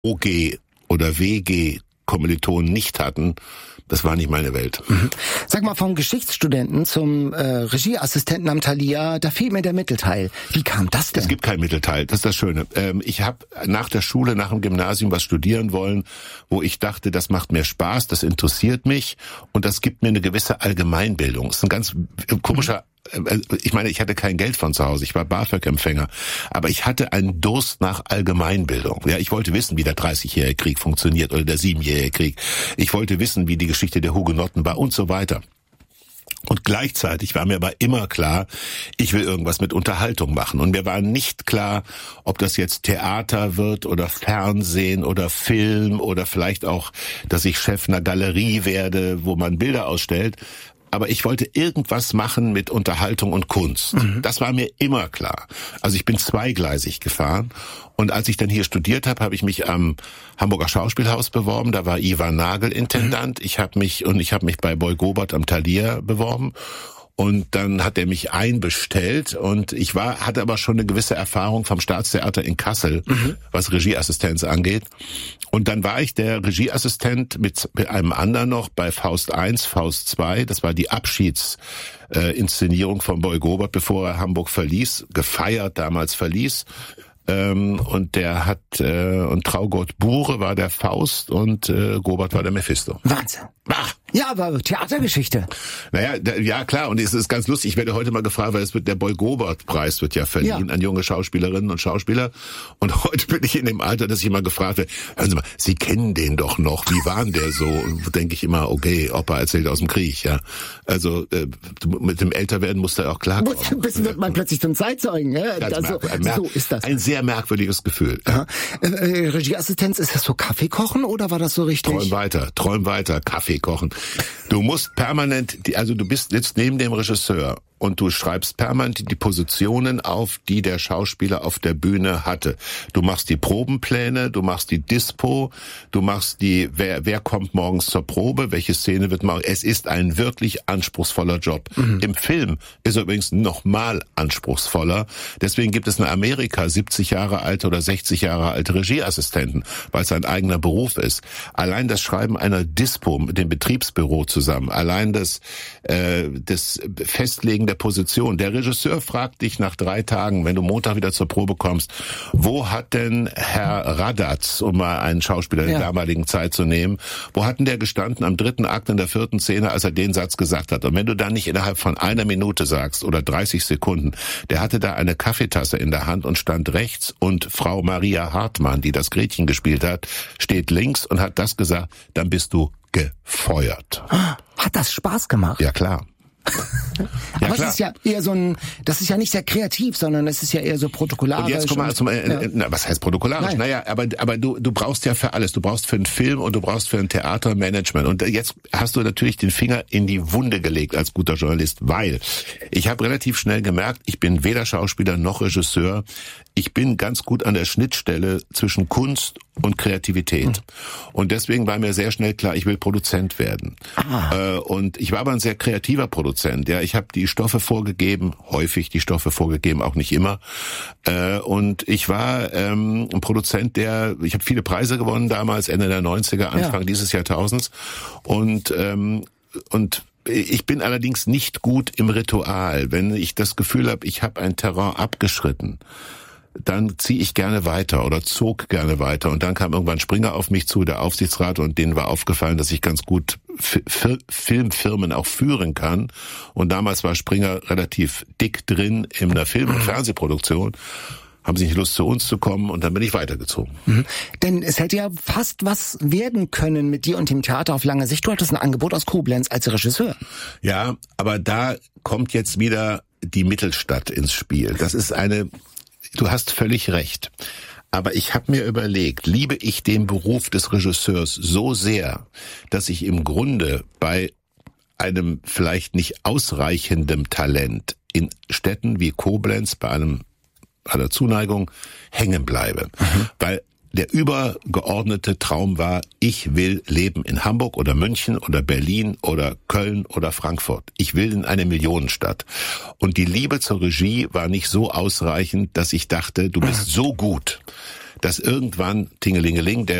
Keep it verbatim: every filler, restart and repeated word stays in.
O G oder W G Kommilitonen nicht hatten, das war nicht meine Welt. Mhm. Sag mal, vom Geschichtsstudenten zum äh, Regieassistenten am Thalia, da fehlt mir der Mittelteil. Wie kam das denn? Es gibt keinen Mittelteil, das ist das Schöne. Ähm, ich habe nach der Schule, nach dem Gymnasium was studieren wollen, wo ich dachte, das macht mir Spaß, das interessiert mich und das gibt mir eine gewisse Allgemeinbildung. Das ist ein ganz komischer Ich meine, ich hatte kein Geld von zu Hause, ich war BAföG-Empfänger, aber ich hatte einen Durst nach Allgemeinbildung. Ja, ich wollte wissen, wie der dreißigjährige Krieg funktioniert oder der siebenjährige Krieg. Ich wollte wissen, wie die Geschichte der Hugenotten war und so weiter. Und gleichzeitig war mir aber immer klar, ich will irgendwas mit Unterhaltung machen. Und mir war nicht klar, ob das jetzt Theater wird oder Fernsehen oder Film oder vielleicht auch, dass ich Chef einer Galerie werde, wo man Bilder ausstellt. Aber ich wollte irgendwas machen mit Unterhaltung und Kunst. Mhm. Das war mir immer klar. Also ich bin zweigleisig gefahren. Und als ich dann hier studiert habe, habe ich mich am Hamburger Schauspielhaus beworben. Da war Ivan Nagel Intendant. Mhm. Ich habe mich und ich habe mich bei Boy Gobert am Thalia beworben. Und dann hat er mich einbestellt und ich war hatte aber schon eine gewisse Erfahrung vom Staatstheater in Kassel, mhm. was Regieassistenz angeht. Und dann war ich der Regieassistent mit, mit einem anderen noch bei Faust eins, Faust zwei. Das war die Abschiedsinszenierung äh, von Boy Gobert, bevor er Hamburg verließ, gefeiert damals verließ. Ähm, und der hat äh, und Traugott Bure war der Faust und äh, Gobert war der Mephisto. Wahnsinn. Ach. Ja, aber Theatergeschichte. Naja, da, ja klar, und es ist ganz lustig, ich werde heute mal gefragt, weil es wird der Boy-Gobert-Preis wird ja verliehen ja. an junge Schauspielerinnen und Schauspieler. Und heute bin ich in dem Alter, dass ich mal gefragt werde, hören Sie mal, Sie kennen den doch noch, wie war denn der so? Und denke ich immer, okay, Opa erzählt aus dem Krieg, ja. Also äh, mit dem Älterwerden muss da auch klarkommen. Bis wird man plötzlich zum Zeitzeugen, ne? Also, merk- so ist das. Ein sehr merkwürdiges Gefühl. Aha. Äh, äh, Regieassistenz, ist das so Kaffee kochen oder war das so richtig? Träum weiter, träum weiter, Kaffee kochen. Du musst permanent, also du bist jetzt neben dem Regisseur und du schreibst permanent die Positionen auf, die der Schauspieler auf der Bühne hatte. Du machst die Probenpläne, du machst die Dispo, du machst die, wer, wer kommt morgens zur Probe, welche Szene wird mal. Es ist ein wirklich anspruchsvoller Job. Mhm. Im Film ist er übrigens noch mal anspruchsvoller. Deswegen gibt es in Amerika siebzig Jahre alte oder sechzig Jahre alte Regieassistenten, weil es ein eigener Beruf ist. Allein das Schreiben einer Dispo mit dem Betriebsbüro zusammen, allein das, äh, das Festlegen der Position. Der Regisseur fragt dich nach drei Tagen, wenn du Montag wieder zur Probe kommst, wo hat denn Herr Radatz, um mal einen Schauspieler ja. der damaligen Zeit zu nehmen, wo hat denn der gestanden am dritten Akt in der vierten Szene, als er den Satz gesagt hat? Und wenn du dann nicht innerhalb von einer Minute sagst oder dreißig Sekunden, der hatte da eine Kaffeetasse in der Hand und stand rechts und Frau Maria Hartmann, die das Gretchen gespielt hat, steht links und hat das gesagt, dann bist du gefeuert. Hat das Spaß gemacht? Ja, klar. Ja, aber es ist ja eher so ein, das ist ja nicht sehr kreativ, sondern es ist ja eher so protokollarisch. Und jetzt komm mal zum, äh, ja. na, was heißt protokollarisch? Nein. Naja, aber, aber du, du brauchst ja für alles. Du brauchst für einen Film und du brauchst für ein Theatermanagement. Und jetzt hast du natürlich den Finger in die Wunde gelegt als guter Journalist, weil ich habe relativ schnell gemerkt, ich bin weder Schauspieler noch Regisseur. Ich bin ganz gut an der Schnittstelle zwischen Kunst und Kreativität. Mhm. Und deswegen war mir sehr schnell klar, ich will Produzent werden. Ah. Und ich war aber ein sehr kreativer Produzent. Ja, ich habe die Stoffe vorgegeben, häufig die Stoffe vorgegeben, auch nicht immer. Und ich war ähm, ein Produzent, der, ich habe viele Preise gewonnen damals, Ende der neunziger, Anfang ja. dieses Jahrtausends. Und ähm, und ich bin allerdings nicht gut im Ritual. Wenn ich das Gefühl habe, ich habe ein Terrain abgeschritten, dann ziehe ich gerne weiter oder zog gerne weiter. Und dann kam irgendwann Springer auf mich zu, der Aufsichtsrat, und denen war aufgefallen, dass ich ganz gut F- F- Filmfirmen auch führen kann. Und damals war Springer relativ dick drin in einer Film- und Fernsehproduktion. Haben sie nicht Lust, zu uns zu kommen, und dann bin ich weitergezogen. Mhm. Denn es hätte ja fast was werden können mit dir und dem Theater auf lange Sicht. Du hattest ein Angebot aus Koblenz als Regisseur. Ja, aber da kommt jetzt wieder die Mittelstadt ins Spiel. Das ist eine... Du hast völlig recht. Aber ich habe mir überlegt, liebe ich den Beruf des Regisseurs so sehr, dass ich im Grunde bei einem vielleicht nicht ausreichenden Talent in Städten wie Koblenz bei einem einer Zuneigung hängen bleibe. Mhm. Weil der übergeordnete Traum war, ich will leben in Hamburg oder München oder Berlin oder Köln oder Frankfurt. Ich will in eine Millionenstadt. Und die Liebe zur Regie war nicht so ausreichend, dass ich dachte, du bist so gut, dass irgendwann, Tingelingeling, der